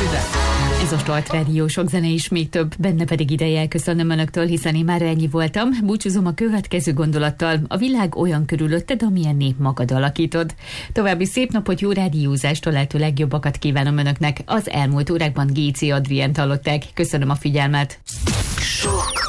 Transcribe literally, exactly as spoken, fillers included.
ide! Ez a Start Rádió, sok zene is, még több, benne pedig ideje elköszönöm önöktől, hiszen én már ennyi voltam. Búcsúzom a következő gondolattal: a világ olyan körülötted, amilyenné magad alakítod. További szép napot, jó rádiózást, a lehető legjobbakat kívánom önöknek. Az elmúlt órákban Géci Adrient hallották. Köszönöm a figyelmet. Sok